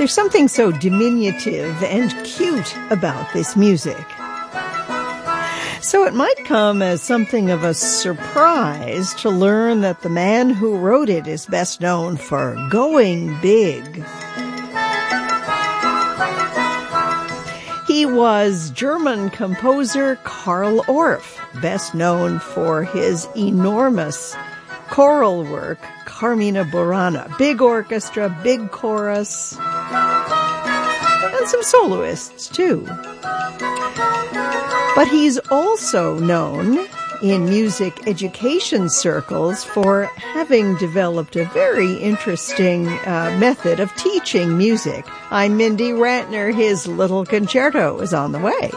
There's something so diminutive and cute about this music. So it might come as something of a surprise to learn that the man who wrote it is best known for going big. He was German composer Carl Orff, best known for his enormous choral work, Carmina Burana. Big orchestra, big chorus, and some soloists too. But he's also known in music education circles for having developed a very interesting method of teaching music. I'm Mindy Ratner. His Little Concerto is on the way.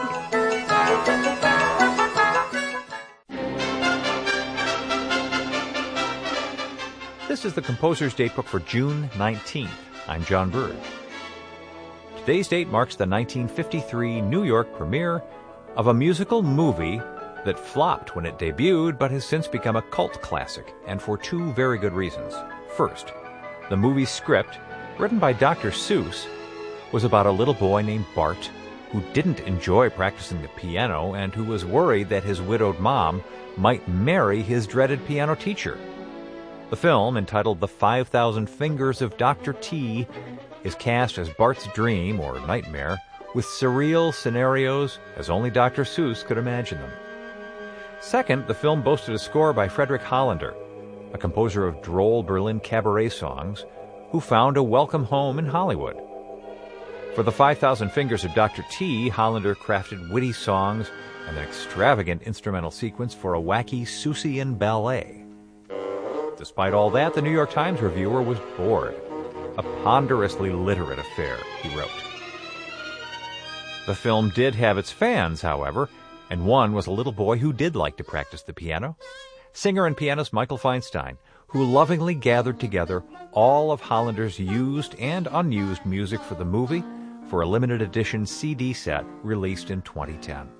This is the Composer's Datebook for June 19th. I'm John Burge. Today's date marks the 1953 New York premiere of a musical movie that flopped when it debuted but has since become a cult classic, and for two very good reasons. First, the movie's script, written by Dr. Seuss, was about a little boy named Bart who didn't enjoy practicing the piano and who was worried that his widowed mom might marry his dreaded piano teacher. The film, entitled The 5,000 Fingers of Dr. T, is cast as Bart's dream or nightmare, with surreal scenarios as only Dr. Seuss could imagine them. Second, the film boasted a score by Frederick Hollander, a composer of droll Berlin cabaret songs, who found a welcome home in Hollywood. For the 5,000 Fingers of Dr. T, Hollander crafted witty songs and an extravagant instrumental sequence for a wacky Seussian ballet. Despite all that, the New York Times reviewer was bored. A ponderously literate affair, he wrote. The film did have its fans, however, and one was a little boy who did like to practice the piano. Singer and pianist Michael Feinstein, who lovingly gathered together all of Hollander's used and unused music for the movie for a limited edition CD set released in 2010.